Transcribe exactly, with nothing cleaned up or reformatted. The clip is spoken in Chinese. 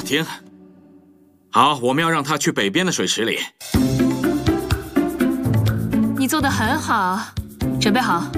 天！好，我们要让他去北边的水池里。 你做得很好，准备好。